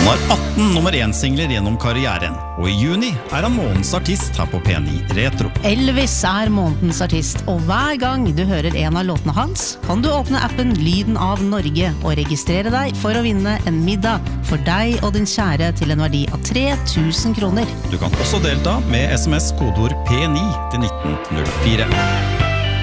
Han har 18 nummer 1-singler gjennom karrieren, og i juni han månedens artist her på P9 Retro. Elvis månedens artist, og hver gang du hører en av låtene hans, kan du åpne appen Lyden av Norge og registrere deg for å vinne en middag for deg og din kjære til en verdi av 3000 kroner. Du kan også delta med SMS-kodeord P9 til 1904.